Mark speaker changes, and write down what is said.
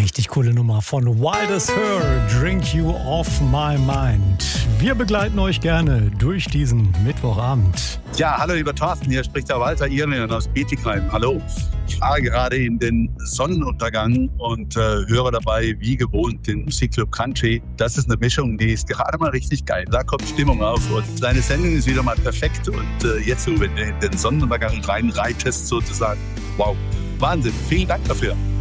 Speaker 1: Richtig coole Nummer von Wild as Her, Drink You Off My Mind. Wir begleiten euch gerne durch diesen Mittwochabend.
Speaker 2: Ja, hallo lieber Thorsten, hier spricht der Walter Irlen aus Bietigheim. Hallo. Ich fahre gerade in den Sonnenuntergang und höre dabei wie gewohnt den Musikclub Country. Das ist eine Mischung, die ist gerade mal richtig geil. Da kommt Stimmung auf und deine Sendung ist wieder mal perfekt. Und jetzt so, wenn du in den Sonnenuntergang reinreitest sozusagen, wow, Wahnsinn. Vielen Dank dafür.